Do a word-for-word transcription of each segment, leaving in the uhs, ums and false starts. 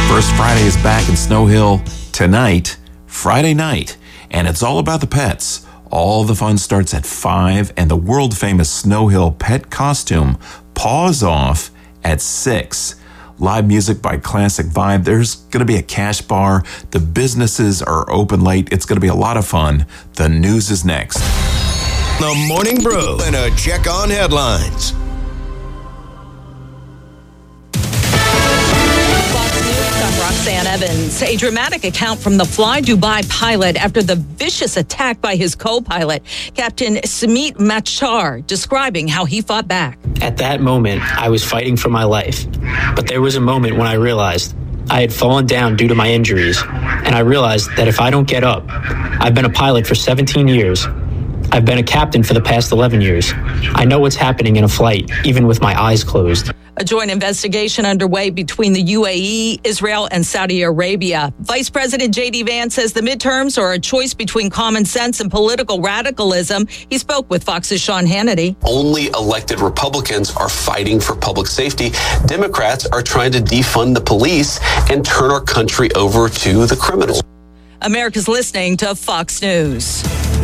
First Friday is back in Snow Hill tonight, Friday night, and it's all about the pets. All the fun starts at five, and the world-famous Snow Hill pet costume paws off at six. Live music by Classic Vibe. There's going to be a cash bar. The businesses are open late. It's going to be a lot of fun. The news is next. The Morning Brew and a check on headlines. Roxanne Evans, a dramatic account from the Fly Dubai pilot after the vicious attack by his co-pilot, Captain Samit Machar, describing how he fought back. At that moment, I was fighting for my life. But there was a moment when I realized I had fallen down due to my injuries. And I realized that if I don't get up, I've been a pilot for seventeen years. I've been a captain for the past eleven years. I know what's happening in a flight, even with my eyes closed. A joint investigation underway between the U A E, Israel, and Saudi Arabia. Vice President J D Vance says the midterms are a choice between common sense and political radicalism. He spoke with Fox's Sean Hannity. Only elected Republicans are fighting for public safety. Democrats are trying to defund the police and turn our country over to the criminals. America's listening to Fox News.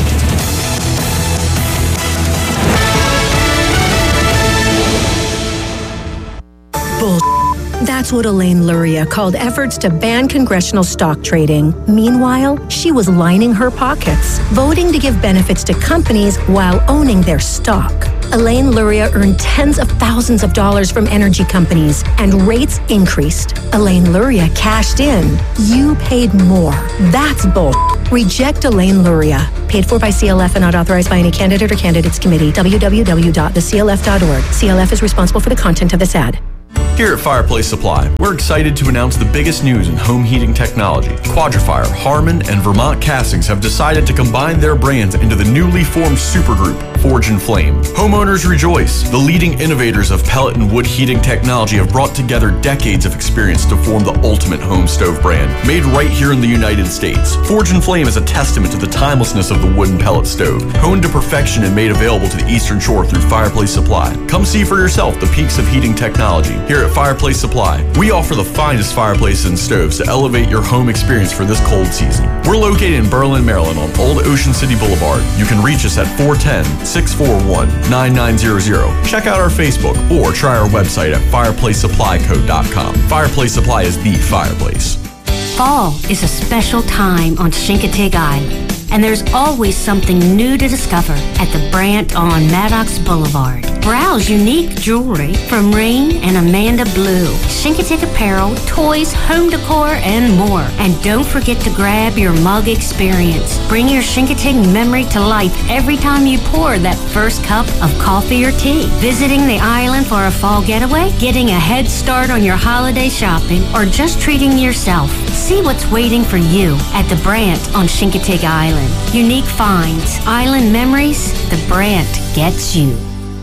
Bull. That's what Elaine Luria called efforts to ban congressional stock trading. Meanwhile, she was lining her pockets, voting to give benefits to companies while owning their stock. Elaine Luria earned tens of thousands of dollars from energy companies, and rates increased. Elaine Luria cashed in. You paid more. That's bull. Reject Elaine Luria. Paid for by C L F and not authorized by any candidate or candidates committee. w w w dot the c l f dot org. C L F is responsible for the content of this ad. Here at Fireplace Supply, we're excited to announce the biggest news in home heating technology. Quadrifier, Harman, and Vermont Castings have decided to combine their brands into the newly formed supergroup, Forge and Flame. Homeowners rejoice. The leading innovators of pellet and wood heating technology have brought together decades of experience to form the ultimate home stove brand, made right here in the United States. Forge and Flame is a testament to the timelessness of the wooden pellet stove, honed to perfection and made available to the Eastern Shore through Fireplace Supply. Come see for yourself the peaks of heating technology. Here at Fireplace Supply, we offer the finest fireplaces and stoves to elevate your home experience for this cold season. We're located in Berlin, Maryland on Old Ocean City Boulevard. You can reach us at four one zero, six four one, nine nine zero zero. Check out our Facebook or try our website at fireplace supply co dot com. Fireplace Supply is the fireplace. Fall is a special time on Chincoteague Island, and there's always something new to discover at the Brandt on Maddox Boulevard. Browse unique jewelry from Rain and Amanda Blue, Chincoteague apparel, toys, home decor, and more. And don't forget to grab your mug experience. Bring your Chincoteague memory to life every time you pour that first cup of coffee or tea. Visiting the island for a fall getaway, getting a head start on your holiday shopping, or just treating yourself. See what's waiting for you at the Brandt on Chincoteague Island. Unique finds, island memories, the Brandt gets you.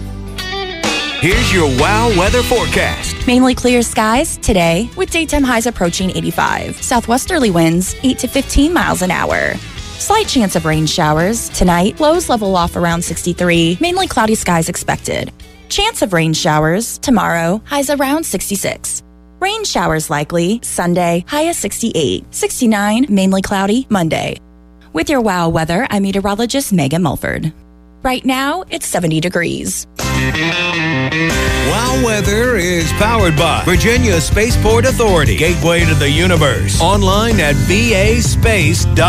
Here's your WOW weather forecast. Mainly clear skies today with daytime highs approaching eighty-five. Southwesterly winds eight to fifteen miles an hour. Slight chance of rain showers. Tonight, lows level off around sixty-three. Mainly cloudy skies expected. Chance of rain showers. Tomorrow, highs around sixty-six. Rain showers likely. Sunday, high of sixty-eight. sixty-nine, mainly cloudy Monday. With your WOW weather, I'm meteorologist Megan Mulford. Right now, it's seventy degrees. WOW Weather is powered by Virginia Spaceport Authority, gateway to the universe. Online at v a space dot com.